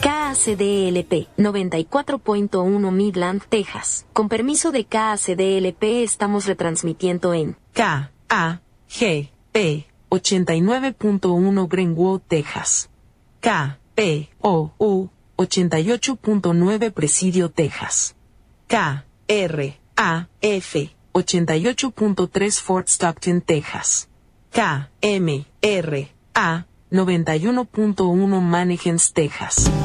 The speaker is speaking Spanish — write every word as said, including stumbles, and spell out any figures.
K A C D L P noventa y cuatro punto uno Midland, Texas. Con permiso de K A C D L P estamos retransmitiendo en K A G P ochenta y nueve punto uno Greenwood, Texas. K P O U ochenta y ocho punto nueve Presidio, Texas. K R A F ochenta y ocho punto tres Fort Stockton, Texas. K M R A noventa y uno punto uno Mannington, Texas.